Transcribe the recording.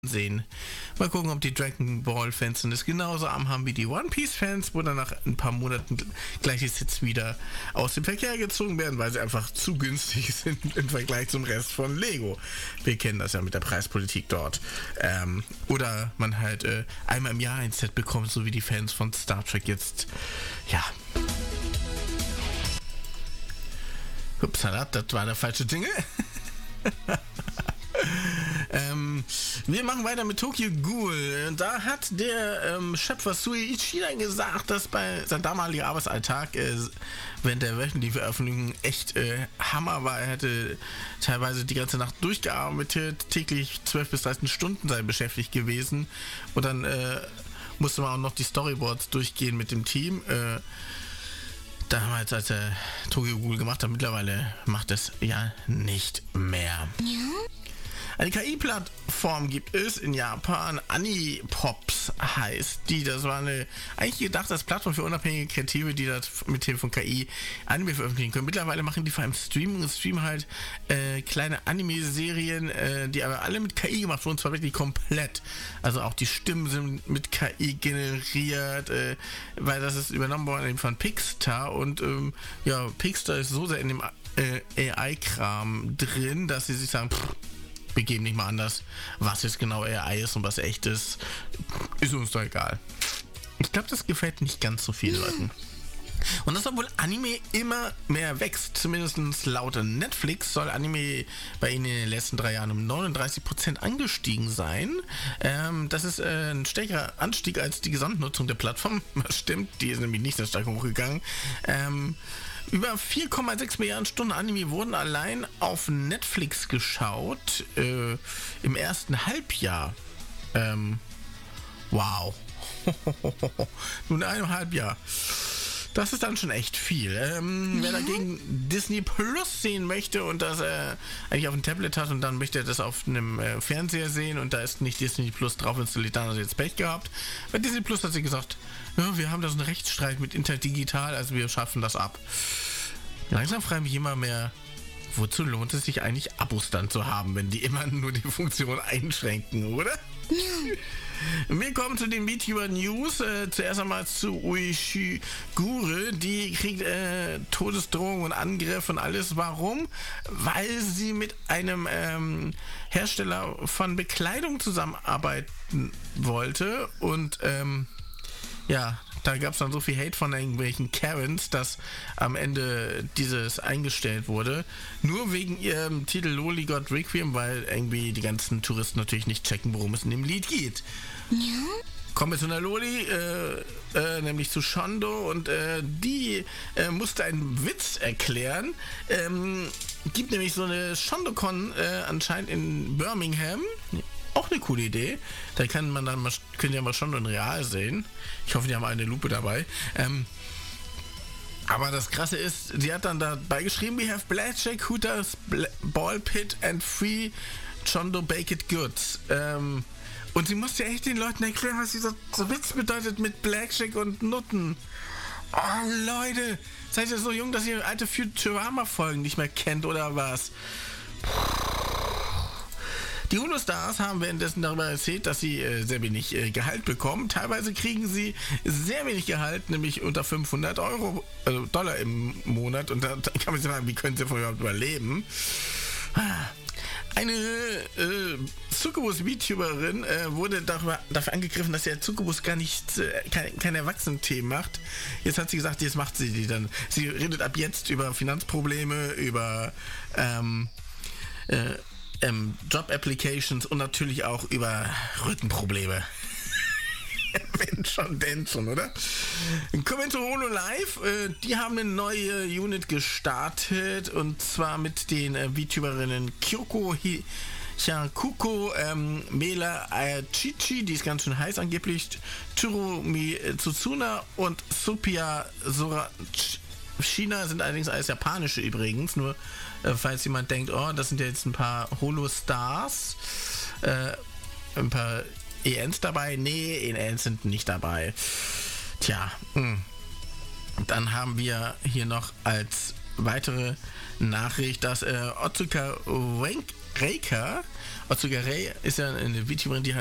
sehen. Mal gucken, ob die Dragon Ball Fans das genauso arm haben wie die One Piece Fans, wo dann nach ein paar Monaten gleiche Sets wieder aus dem Verkehr gezogen werden, weil sie einfach zu günstig sind im Vergleich zum Rest von Lego. Wir kennen das ja mit der Preispolitik dort. Oder man halt einmal im Jahr ein Set bekommt, so wie die Fans von Star Trek jetzt. Ja. Upsala, das war der falsche Jingle. Wir machen weiter mit Tokyo Ghoul. Da hat der Schöpfer Sui Ishida gesagt, dass bei seinem damaligen Arbeitsalltag während der wöchentlichen Veröffentlichung echt Hammer war. Er hätte teilweise die ganze Nacht durchgearbeitet, täglich 12 bis 13 Stunden sei beschäftigt gewesen. Und dann musste man auch noch die Storyboards durchgehen mit dem Team. Damals, als er Tokyo Ghoul gemacht hat, mittlerweile macht es ja nicht mehr. Ja? Eine KI-Plattform gibt es in Japan, Anipops heißt die. Das war eigentlich gedacht als Plattform für unabhängige Kreative, die das mit Hilfe von KI Anime veröffentlichen können. Mittlerweile machen die vor allem Streaming und streamen halt kleine Anime-Serien, die aber alle mit KI gemacht wurden, zwar wirklich komplett. Also auch die Stimmen sind mit KI generiert, weil das ist übernommen worden von Pixar und Pixar ist so sehr in dem AI-Kram drin, dass sie sich sagen, wir geben nicht mal anders, was jetzt genau AI ist und was echt ist uns doch egal. Ich glaube, das gefällt nicht ganz so vielen Leuten. Und das, obwohl Anime immer mehr wächst, zumindest laut Netflix soll Anime bei ihnen in den letzten 3 Jahren um 39% angestiegen sein. Das ist ein stärkerer Anstieg als die Gesamtnutzung der Plattform. Das stimmt, die ist nämlich nicht sehr stark hochgegangen. Über 4,6 Milliarden Stunden Anime wurden allein auf Netflix geschaut im ersten Halbjahr. Wow. Nun in einem Halbjahr. Das ist dann schon echt viel. Wer dagegen Disney Plus sehen möchte und das eigentlich auf dem Tablet hat und dann möchte er das auf einem Fernseher sehen und da ist nicht Disney Plus drauf installiert, dann hat er jetzt Pech gehabt. Bei Disney Plus hat sie gesagt, ja, wir haben da so einen Rechtsstreit mit Interdigital, also wir schaffen das ab. Langsam fragen mich immer mehr, wozu lohnt es sich eigentlich Abos dann zu haben, wenn die immer nur die Funktion einschränken, oder? Wir kommen zu den VTuber News. Zuerst einmal zu Ueshigure. Die kriegt Todesdrohungen und Angriffe und alles. Warum? Weil sie mit einem Hersteller von Bekleidung zusammenarbeiten wollte. Und da gab es dann so viel Hate von irgendwelchen Karens, dass am Ende dieses eingestellt wurde. Nur wegen ihrem Titel Loli God Requiem, weil irgendwie die ganzen Touristen natürlich nicht checken, worum es in dem Lied geht. Ja. Kommen wir zu einer Loli, nämlich zu Shondo und die musste einen Witz erklären. Gibt nämlich so eine Shondo-Con anscheinend in Birmingham. Auch eine coole Idee. Da können ja mal Shondo in real sehen. Ich hoffe, die haben eine Lupe dabei. Aber das Krasse ist, sie hat dann dabei geschrieben, we have Blackjack, Hooters, Ball Pit and Free Shondo Baked Goods. Und sie musste echt den Leuten erklären, was dieser Witz bedeutet mit Blackjack und Nutten. Oh Leute, seid ihr so jung, dass ihr alte Futurama-Folgen nicht mehr kennt oder was? Die Hulu-Stars haben währenddessen darüber erzählt, dass sie sehr wenig Gehalt bekommen. Teilweise kriegen sie sehr wenig Gehalt, nämlich unter 500 Dollar im Monat. Und da kann man sich fragen, wie können sie überhaupt überleben? Eine Succubus-VTuberin wurde dafür angegriffen, dass der Succubus gar nicht kein Erwachsenen-Themen macht. Jetzt hat sie gesagt, jetzt macht sie die dann. Sie redet ab jetzt über Finanzprobleme, über Job-Applications und natürlich auch über Rückenprobleme. Wenn schon, denn schon, oder? Kommen wir zu Hololive. Die haben eine neue Unit gestartet und zwar mit den VTuberinnen Kyoko Hyakuko, Mela Chichi, die ist ganz schön heiß angeblich, Tsurumi Tsutsuna und Supia China sind allerdings alles japanische übrigens, nur falls jemand denkt, oh, das sind ja jetzt ein paar Holo-Stars, ein paar ENs dabei. Nee, ENs sind nicht dabei. Tja, dann haben wir hier noch als weitere Nachricht, dass Otsuka Reika, also sogar Rey ist ja eine VTuberin, die